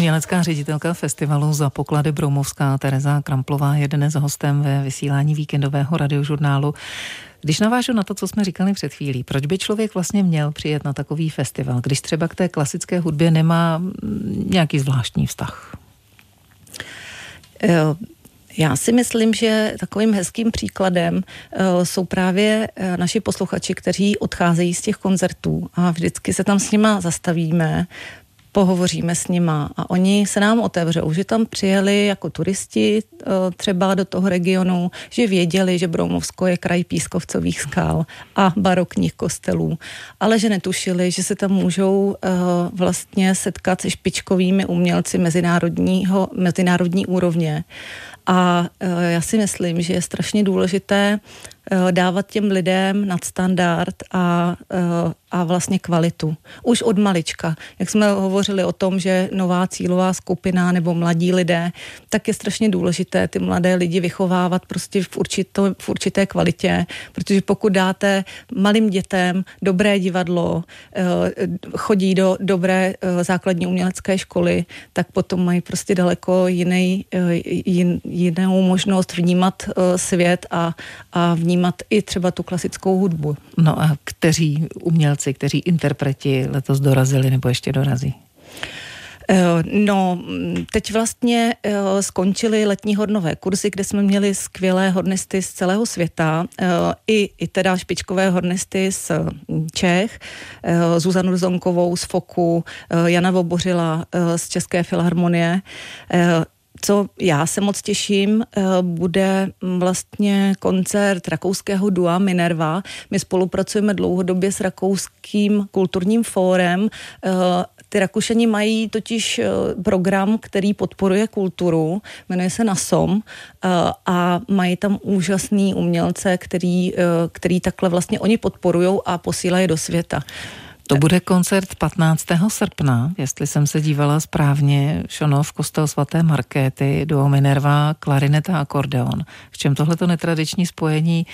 Umělecká ředitelka festivalu Za poklady Broumovská Tereza Kramplová je dnes hostem ve vysílání víkendového radiožurnálu. Když navážu na to, co jsme říkali před chvílí, proč by člověk vlastně měl přijet na takový festival, když třeba k té klasické hudbě nemá nějaký zvláštní vztah? Já si myslím, že takovým hezkým příkladem jsou právě naši posluchači, kteří odcházejí z těch koncertů a vždycky se tam s nima zastavíme, pohovoříme s nima a oni se nám otevřou, že tam přijeli jako turisti třeba do toho regionu, že věděli, že Broumovsko je kraj pískovcových skal a barokních kostelů, ale že netušili, že se tam můžou vlastně setkat se špičkovými umělci mezinárodní úrovně. A já si myslím, že je strašně důležité dávat těm lidem nadstandard a vlastně kvalitu. Už od malička. Jak jsme hovořili o tom, že nová cílová skupina nebo mladí lidé, tak je strašně důležité ty mladé lidi vychovávat prostě v určité kvalitě, protože pokud dáte malým dětem dobré divadlo, chodí do dobré základní umělecké školy, tak potom mají prostě daleko jinou možnost vnímat svět a vnímat i třeba tu klasickou hudbu. No a kteří umělci, kteří interpreti letos dorazili nebo ještě dorazí? No, teď vlastně skončily letní hornové kurzy, kde jsme měli skvělé hornisty z celého světa, i teda špičkové hornisty z Čech, Zuzanu Zonkovou z FOKu, Jana Vobořila z České filharmonie. Co já se moc těším, bude vlastně koncert rakouského dua Minerva. My spolupracujeme dlouhodobě s Rakouským kulturním fórem. Ty Rakušani mají totiž program, který podporuje kulturu, jmenuje se NASOM a mají tam úžasný umělce, který takhle vlastně oni podporujou a posílají do světa. To bude koncert 15. srpna, jestli jsem se dívala správně, Šonov, kostel svaté Markéty, duo Minerva, klarineta a akordeon. V čem tohleto netradiční spojení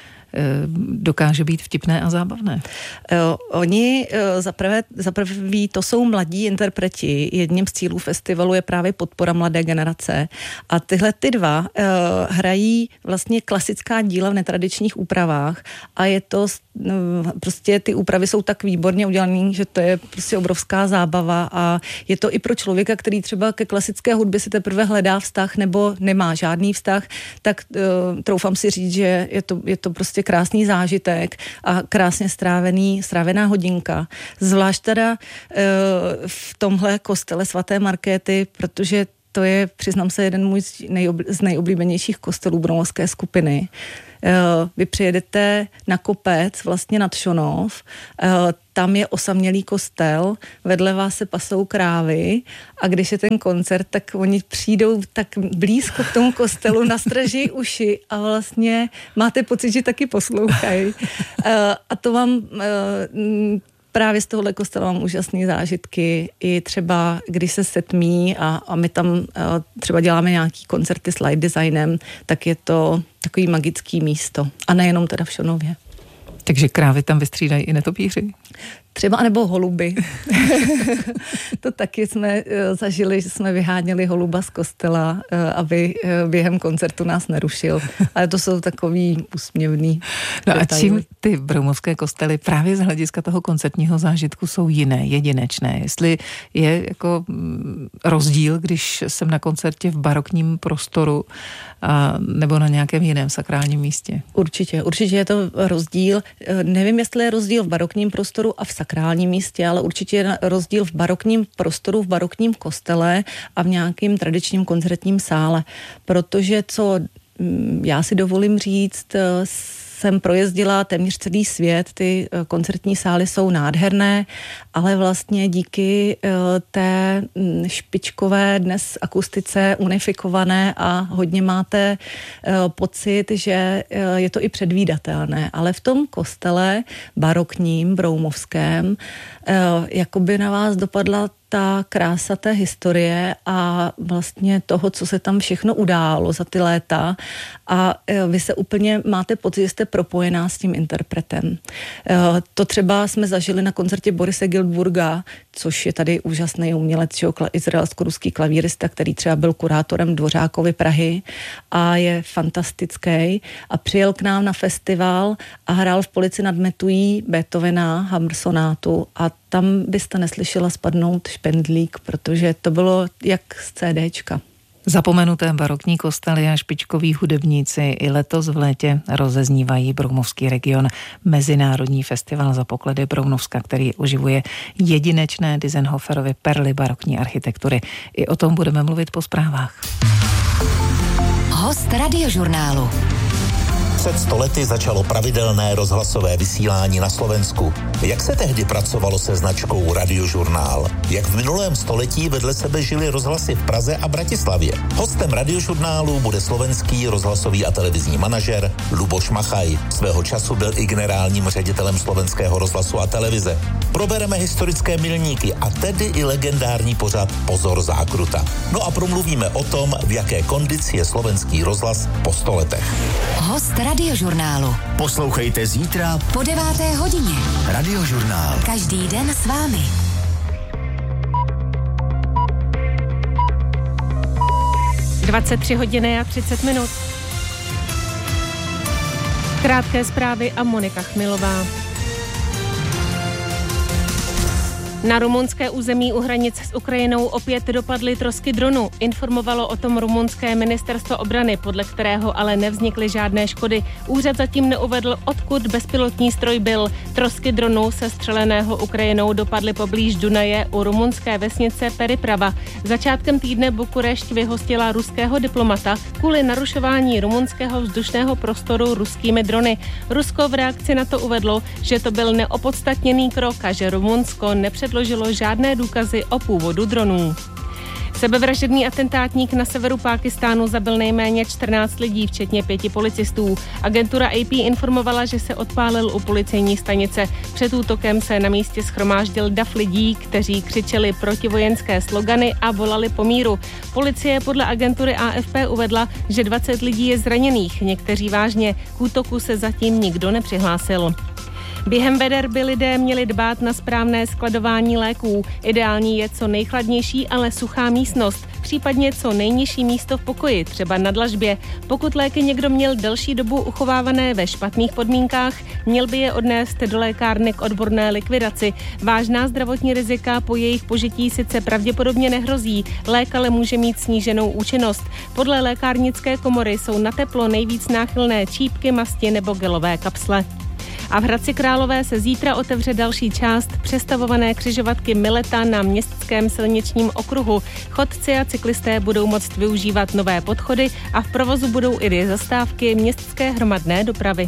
dokáže být vtipné a zábavné? Oni za prvý to jsou mladí interpreti. Jedním z cílů festivalu je právě podpora mladé generace. A tyhle ty dva hrají vlastně klasická díla v netradičních úpravách a je to prostě ty úpravy jsou tak výborně udělané, že to je prostě obrovská zábava a je to i pro člověka, který třeba ke klasické hudbě si teprve hledá vztah nebo nemá žádný vztah, tak troufám si říct, že je to prostě krásný zážitek a krásně strávená hodinka. Zvlášť teda v tomhle kostele svaté Markéty, protože to je, přiznám se, jeden z nejoblíbenějších kostelů broumovské skupiny. Vy přijedete na kopec, vlastně nad Šonov, tam je osamělý kostel, vedle vás se pasou krávy a když je ten koncert, tak oni přijdou tak blízko k tomu kostelu, nastraží uši a vlastně máte pocit, že taky poslouchají. A to vám právě z tohohle kostela mám úžasné zážitky, i třeba když se setmí a my tam třeba děláme nějaký koncerty s light designem, tak je to takový magický místo. A nejenom teda v Šonově. Takže krávy tam vystřídají i netopíři? Třeba nebo holuby. To taky jsme zažili, že jsme vyháněli holuba z kostela, aby během koncertu nás nerušil. Ale to jsou takový úsměvný No detaily. a čím ty broumovské kostely právě z hlediska toho koncertního zážitku jsou jiné, jedinečné? Jestli je jako rozdíl, když jsem na koncertě v barokním prostoru nebo na nějakém jiném sakrálním místě? Určitě je to rozdíl. Nevím, jestli je rozdíl v barokním prostoru a v sakrálním místě, ale určitě je rozdíl v barokním prostoru, v barokním kostele a v nějakém tradičním koncertním sále. Protože co já si dovolím říct, jsem projezdila téměř celý svět, ty koncertní sály jsou nádherné, ale vlastně díky té špičkové dnes akustice unifikované a hodně máte pocit, že je to i předvídatelné, ale v tom kostele barokním, broumovském, jakoby na vás dopadla ta krása té historie a vlastně toho, co se tam všechno událo za ty léta a vy se úplně máte pocit, že jste propojená s tím interpretem. To třeba jsme zažili na koncertě Borise Giltburga, což je tady úžasný umělec, izraelsko-ruský klavírista, který třeba byl kurátorem Dvořákovy Prahy a je fantastický a přijel k nám na festival a hrál v Polici nad Metují Beethovena, Hammer sonátu a tam byste neslyšela spadnout špendlík, protože to bylo jak z CDčka. Zapomenuté barokní kostely a špičkoví hudebníci i letos v létě rozeznívají Broumovský region. Mezinárodní festival za poklady Broumovska, který oživuje jedinečné Dizenhoferovy perly barokní architektury. I o tom budeme mluvit po zprávách. Host Radiožurnálu. Před 100 lety začalo pravidelné rozhlasové vysílání na Slovensku. Jak se tehdy pracovalo se značkou Radiožurnál? Jak v minulém století vedle sebe žili rozhlasy v Praze a Bratislavě? Hostem Radiožurnálu bude slovenský rozhlasový a televizní manažer Luboš Machaj. Svého času byl i generálním ředitelem Slovenského rozhlasu a televize. Probereme historické milníky a tedy i legendární pořad Pozor zákruta. No a promluvíme o tom, v jaké kondici je slovenský rozhlas po 100 letech. Host Radiožurnálu. Poslouchejte zítra po 9. hodině. Radiožurnál. Každý den s vámi. Dvacet hodiny a 30 minut. Krátké zprávy a Monika Chmilová. Na rumunské území u hranic s Ukrajinou opět dopadly trosky dronu. Informovalo o tom rumunské ministerstvo obrany, podle kterého ale nevznikly žádné škody. Úřad zatím neuvedl, odkud bezpilotní stroj byl. Trosky dronu sestřeleného Ukrajinou dopadly poblíž Dunaje u rumunské vesnice Periprava. Začátkem týdne Bukurešť vyhostila ruského diplomata kvůli narušování rumunského vzdušného prostoru ruskými drony. Rusko v reakci na to uvedlo, že to byl neopodstatněný krok a že Rumunsko nepředložilo žádné důkazy o původu dronů. Sebevražedný atentátník na severu Pákistánu zabil nejméně 14 lidí, včetně 5 policistů. Agentura AP informovala, že se odpálil u policejní stanice. Před útokem se na místě shromáždil dav lidí, kteří křičeli protivojenské slogany a volali po míru. Policie podle agentury AFP uvedla, že 20 lidí je zraněných, někteří vážně. K útoku se zatím nikdo nepřihlásil. Během veder by lidé měli dbát na správné skladování léků. Ideální je co nejchladnější, ale suchá místnost, případně co nejnižší místo v pokoji, třeba na dlažbě. Pokud léky někdo měl delší dobu uchovávané ve špatných podmínkách, měl by je odnést do lékárny k odborné likvidaci. Vážná zdravotní rizika po jejich požití sice pravděpodobně nehrozí, lék ale může mít sníženou účinnost. Podle lékárnické komory jsou na teplo nejvíc náchylné čípky, masti nebo gelové kapsle. A v Hradci Králové se zítra otevře další část přestavované křižovatky Mileta na městském silničním okruhu. Chodci a cyklisté budou moct využívat nové podchody a v provozu budou i 2 zastávky městské hromadné dopravy.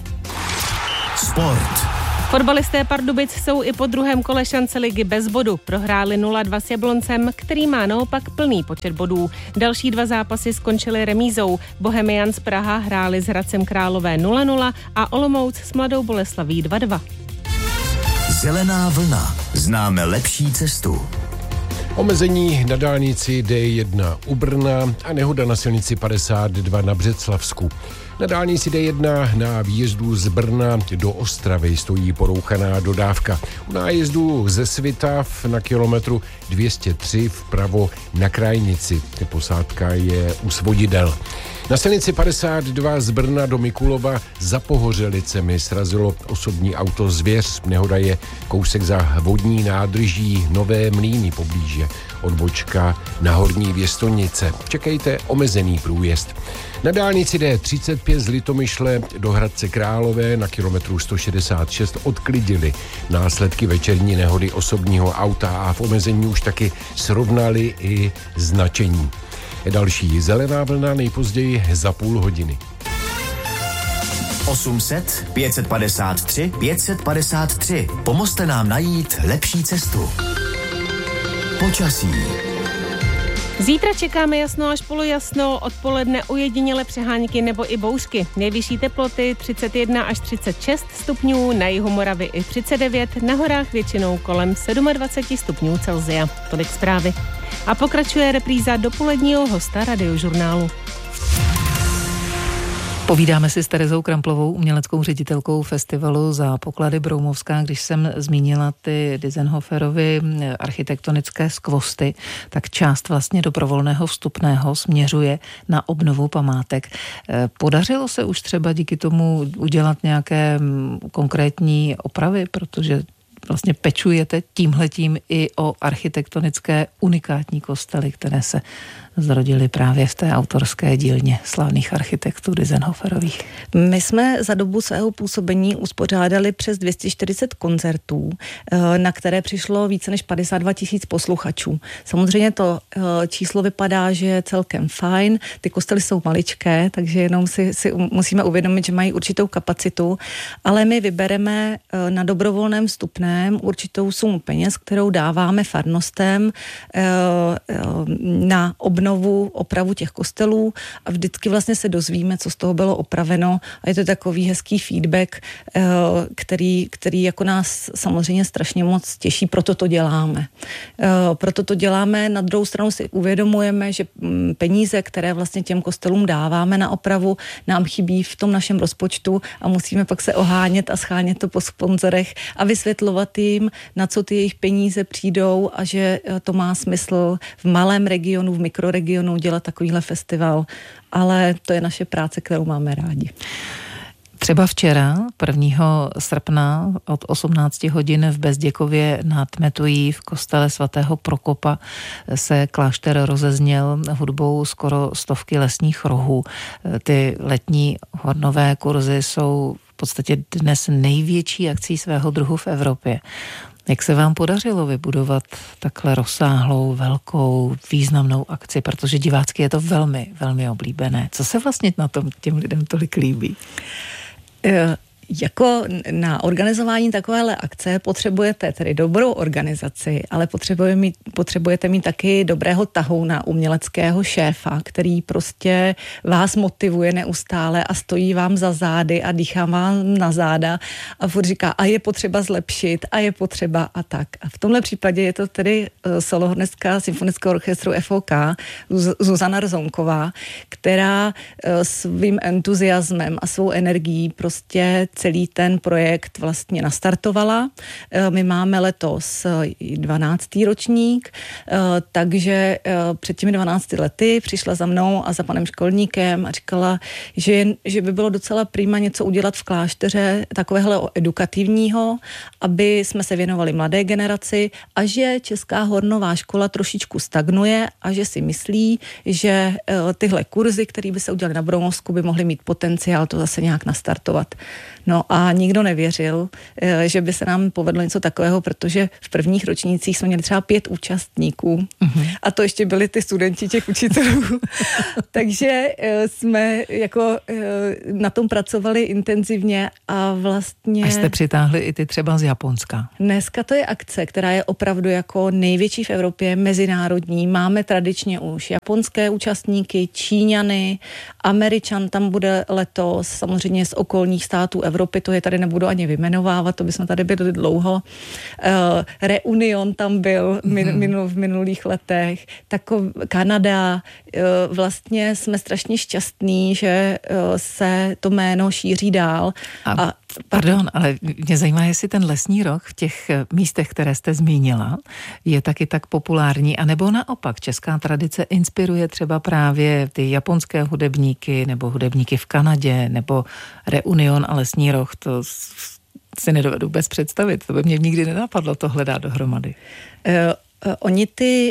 Sport. Fotbalisté Pardubic jsou i po druhém kole šance ligy bez bodu. Prohráli 0-2 s Jabloncem, který má naopak plný počet bodů. Další 2 zápasy skončily remízou. Bohemians Praha hráli s Hradcem Králové 0-0 a Olomouc s Mladou Boleslaví 2-2. Zelená vlna. Známe lepší cestu. Omezení na dálnici D1 u Brna a nehoda na silnici 52 na Břeclavsku. Na dálnici D1 na výjezdu z Brna do Ostravy stojí porouchaná dodávka. U nájezdu ze Svitav na kilometru 203 vpravo na Krajnici. Posádka je u Svodidel. Na silnici 52 z Brna do Mikulova za Pohořelicemi srazilo osobní auto Zvěř. Nehoda je kousek za vodní nádrží Nové Mlýny poblíže. Odbočka na Horní Věstonice. Čekejte omezený průjezd. Na dálnici D35 z Litomyšle do Hradce Králové na kilometru 166 odklidili následky večerní nehody osobního auta a v omezení už taky srovnali i značení. Další zelená vlna nejpozději za půl hodiny. 800 553 553. Pomozte nám najít lepší cestu. Počasí. Zítra čekáme jasno až polojasno, odpoledne ojediněle přehánky nebo i bouřky. Nejvyšší teploty 31 až 36 stupňů, na jihu Moravy i 39, na horách většinou kolem 27 stupňů Celsia. Tolik zprávy. A pokračuje repríza dopoledního hosta Radiožurnálu. Povídáme si s Terezou Kramplovou, uměleckou ředitelkou festivalu Za poklady Broumovská. Když jsem zmínila ty Dizenhoferovy architektonické skvosty, tak část vlastně dobrovolného vstupného směřuje na obnovu památek. Podařilo se už třeba díky tomu udělat nějaké konkrétní opravy, protože vlastně pečujete tímhletím i o architektonické unikátní kostely, které se zrodily právě v té autorské dílně slavných architektů Dizenhoferových. My jsme za dobu svého působení uspořádali přes 240 koncertů, na které přišlo více než 52 000 posluchačů. Samozřejmě to číslo vypadá, že je celkem fajn. Ty kostely jsou maličké, takže jenom si musíme uvědomit, že mají určitou kapacitu, ale my vybereme na dobrovolném vstupném určitou sumu peněz, kterou dáváme farnostem na opravu těch kostelů a vždycky vlastně se dozvíme, co z toho bylo opraveno a je to takový hezký feedback, který jako nás samozřejmě strašně moc těší, proto to děláme. Na druhou stranu si uvědomujeme, že peníze, které vlastně těm kostelům dáváme na opravu, nám chybí v tom našem rozpočtu a musíme pak se ohánět a schánět to po sponzorech a vysvětlovat jim, na co ty jejich peníze přijdou a že to má smysl v malém regionu, v mikroregionu dělat takovýhle festival, ale to je naše práce, kterou máme rádi. Třeba včera, 1. srpna od 18 hodin v Bezděkově nad Metují v kostele svatého Prokopa se klášter rozezněl hudbou skoro 100 lesních rohů. Ty letní hornové kurzy jsou v podstatě dnes největší akcí svého druhu v Evropě. Jak se vám podařilo vybudovat takhle rozsáhlou, velkou, významnou akci, protože divácky je to velmi, velmi oblíbené. Co se vlastně na tom těm lidem tolik líbí? Jako na organizování takovéhle akce potřebujete tedy dobrou organizaci, ale potřebujete mít taky dobrého tahouna, uměleckého šéfa, který prostě vás motivuje neustále a stojí vám za zády a dýchá vám na záda a furt říká, a je potřeba zlepšit, a je potřeba a tak. A v tomhle případě je to tedy solohornická symfonického orchestru FOK, Zuzana Rzonková, která svým entuziasmem a svou energií prostě celý ten projekt vlastně nastartovala. My máme letos 12. ročník, takže před těmi 12 lety přišla za mnou a za panem Školníkem a říkala, že by bylo docela prima něco udělat v klášteře takového edukativního, aby jsme se věnovali mladé generaci a že Česká hornová škola trošičku stagnuje a že si myslí, že tyhle kurzy, které by se udělaly na Broumovsku, by mohly mít potenciál to zase nějak nastartovat. No a nikdo nevěřil, že by se nám povedlo něco takového, protože v prvních ročnících jsme měli třeba 5 účastníků a to ještě byli ty studenti těch učitelů. Takže jsme jako na tom pracovali intenzivně a vlastně... A jste přitáhli i ty třeba z Japonska. Dneska to je akce, která je opravdu jako největší v Evropě, mezinárodní. Máme tradičně už japonské účastníky, Číňany, Američan tam bude letos, samozřejmě z okolních států Evropy, to je tady nebudu ani vymenovávat, to bychom tady byli dlouho. Reunion tam byl v minulých letech, Kanada, vlastně jsme strašně šťastní, že se to jméno šíří dál. Pardon, ale mě zajímá, jestli ten lesní roh v těch místech, které jste zmínila, je taky tak populární, anebo naopak česká tradice inspiruje třeba právě ty japonské hudebníky nebo hudebníky v Kanadě nebo Reunion a lesní roh, to si nedovedu vůbec představit, to by mě nikdy nenapadlo tohle dát dohromady. Oni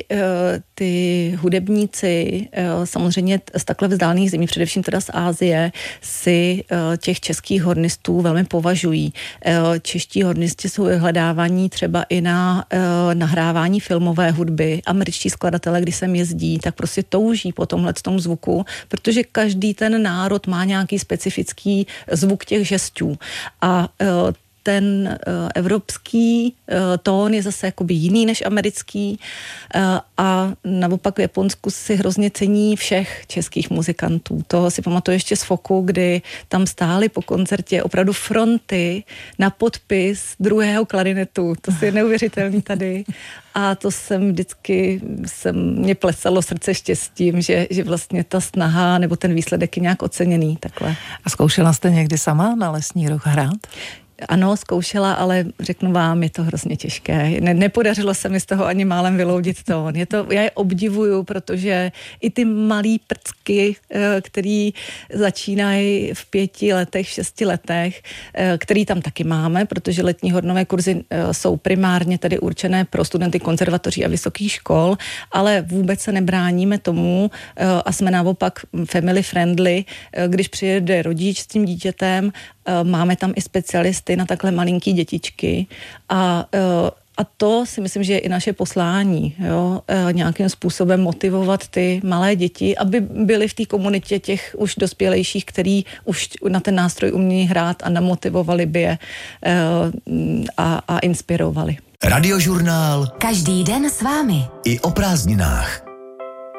ty hudebníci samozřejmě z takhle vzdálených zemí, především teda z Asie, si těch českých hornistů velmi považují. Čeští hornisti jsou vyhledávaní třeba i na nahrávání filmové hudby. Američtí skladatelé, když sem jezdí, tak prostě touží po tomhletom zvuku, protože každý ten národ má nějaký specifický zvuk těch žestů. A ten evropský tón je zase jakoby jiný než americký a naopak v Japonsku si hrozně cení všech českých muzikantů. To si pamatuju ještě z Foku, kdy tam stály po koncertě opravdu fronty na podpis druhého klarinetu. To si je neuvěřitelný tady. A to mě plesalo srdce štěstím, že vlastně ta snaha nebo ten výsledek je nějak oceněný takhle. A zkoušela jste někdy sama na Lesní roh hrát? Ano, zkoušela, ale řeknu vám, je to hrozně těžké. Nepodařilo se mi z toho ani málem vyloudit tón. Já je obdivuju, protože i ty malý prcky, který začínají v 5 letech, 6 letech, který tam taky máme, protože letní hornové kurzy jsou primárně tedy určené pro studenty konzervatoří a vysokých škol, ale vůbec se nebráníme tomu a jsme naopak family friendly, když přijede rodič s tím dítětem, máme tam i specialisty na takhle malinký dětičky a to si myslím, že je i naše poslání, jo? Nějakým způsobem motivovat ty malé děti, aby byly v té komunitě těch už dospělejších, který už na ten nástroj umějí hrát a namotivovali by je a inspirovali. Radiožurnál. Každý den s vámi. I o prázdninách.